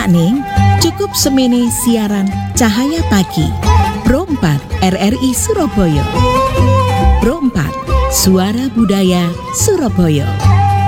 Yakning cukup semene siaran Cahaya Pagi Pro 4 RRI Surabaya. Pro 4 Suara Budaya Surabaya.